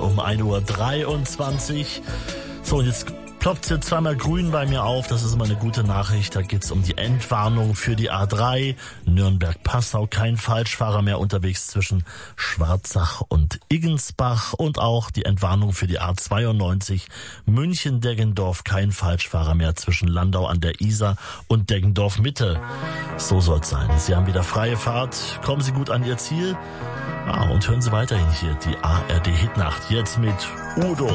um 1:23 Uhr. So, und jetzt ploppt hier zweimal grün bei mir auf. Das ist immer eine gute Nachricht. Da geht's um die Endwarnung für die A3. Nürnberg-Passau. Kein Falschfahrer mehr unterwegs zwischen Schwarzach und Iggensbach. Und auch die Entwarnung für die A92 München-Deggendorf. Kein Falschfahrer mehr zwischen Landau an der Isar und Deggendorf-Mitte. So soll's sein. Sie haben wieder freie Fahrt. Kommen Sie gut an Ihr Ziel. Und hören Sie weiterhin hier die ARD Hitnacht. Jetzt mit Udo.